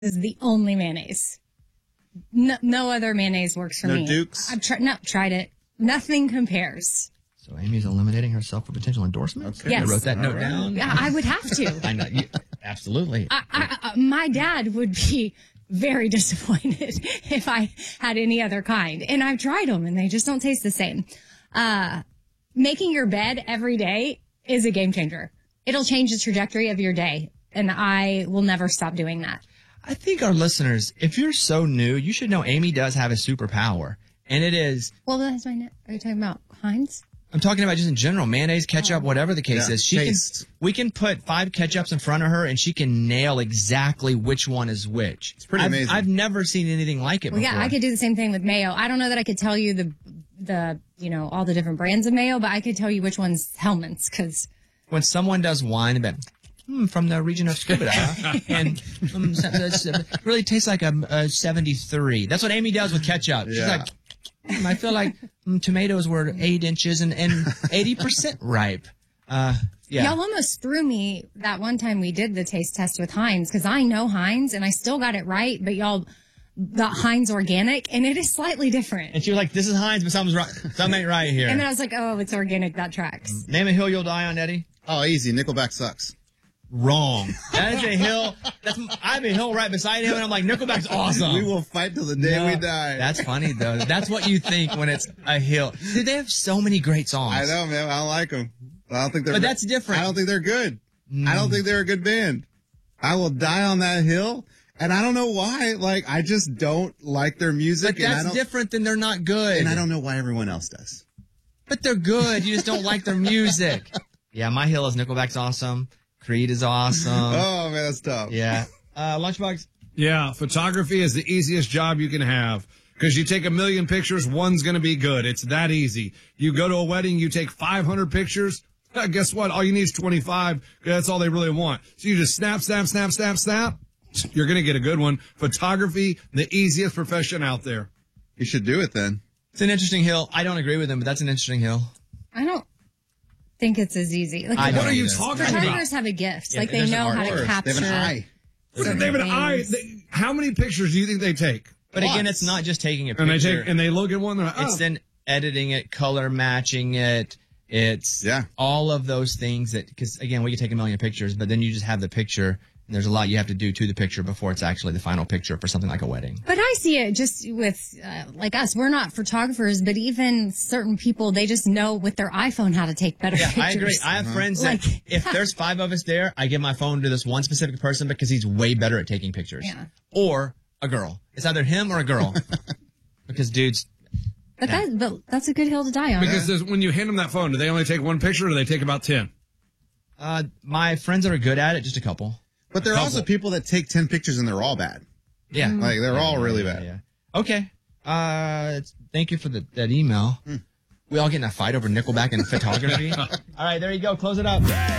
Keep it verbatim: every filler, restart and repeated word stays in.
is the only mayonnaise. No, no other mayonnaise works for no me. No Dukes? I've tried, no, tried it. Nothing compares. So Amy's eliminating herself for potential endorsements? Okay. Yes. I wrote that All note right. down. Yeah, I would have to. I know. You, absolutely. I, I, I, my dad would be very disappointed if I had any other kind. And I've tried them, and they just don't taste the same. Uh, making your bed every day is a game changer. It'll change the trajectory of your day, and I will never stop doing that. I think our listeners, if you're so new, you should know Amy does have a superpower, and it is... Well, that's my... Ne- Are you talking about Heinz? I'm talking about just in general, mayonnaise, ketchup, whatever the case Yeah, is. She taste. can, we can put five ketchups in front of her, and she can nail exactly which one is which. It's pretty I've, amazing. I've never seen anything like it Well, before. yeah, I could do the same thing with mayo. I don't know that I could tell you the, the you know, all the different brands of mayo, but I could tell you which one's Hellmann's, because... When someone does wine, about hmm, from the region of Scuba, and um, it really tastes like a, a seventy-three. That's what Amy does with ketchup. She's Yeah. like, hmm, I feel like mm, tomatoes were eight inches and, and eighty percent ripe. Uh, yeah. Y'all almost threw me that one time we did the taste test with Heinz, because I know Heinz, and I still got it right, but y'all got Heinz organic, and it is slightly different. And she was like, this is Heinz, but something's right. Something ain't right here. And then I was like, oh, it's organic. That tracks. Name a hill you'll die on, Eddie. Oh, easy. Nickelback sucks. Wrong. That is a hill. That's, I have a hill right beside him, and I'm like, Nickelback's awesome. We will fight till the day No, we die. That's funny, though. That's what you think when it's a hill. Dude, they have so many great songs. I know, man. I don't like them. I don't think they're. But that's different. I don't think they're good. Mm. I don't think they're a good band. I will die on that hill, and I don't know why. Like, I just don't like their music. But and I that's don't, different than they're not good. And I don't know why everyone else does. But they're good. You just don't like their music. Yeah, my hill is Nickelback's awesome. Creed is awesome. Oh man, that's tough. Yeah. Uh, Lunchbox. Yeah, photography is the easiest job you can have. Because you take a million pictures, one's going to be good. It's that easy. You go to a wedding, you take five hundred pictures. Guess what? All you need is twenty-five. That's all they really want. So you just snap, snap, snap, snap, snap. You're going to get a good one. Photography, the easiest profession out there. You should do it then. It's an interesting hill. I don't agree with him, but that's an interesting hill. I don't think it's as easy. Like, I What don't are you either. talking about? photographers have a gift. Yeah, like, they there's an know art how to to it. capture. They have an eye. What certain they have an eye. things. They, how many pictures do you think they take? But again, Lots. it's not just taking a And they picture. take and they look at one. They're like, oh. It's then editing it, color matching it. It's Yeah. all of those things that, because again, we can take a million pictures, but then you just have the picture, and there's a lot you have to do to the picture before it's actually the final picture for something like a wedding. But I see it just with, uh, like us, we're not photographers, but even certain people, they just know with their iPhone how to take better Yeah, pictures. I agree. I have friends that Like- if there's five of us there, I give my phone to this one specific person because he's way better at taking pictures. Yeah. Or a girl. It's either him or a girl. Because dudes, But, that, but that's a good hill to die on. Because there's, when you hand them that phone, do they only take one picture or do they take about ten? uh, my friends that are good at it, just a couple. But there are also people that take ten pictures and they're all bad. Yeah. Like they're all really Yeah, bad. yeah. Okay. Uh, thank you for the, that email. We all get in a fight over Nickelback and photography. All right, there you go. Close it up.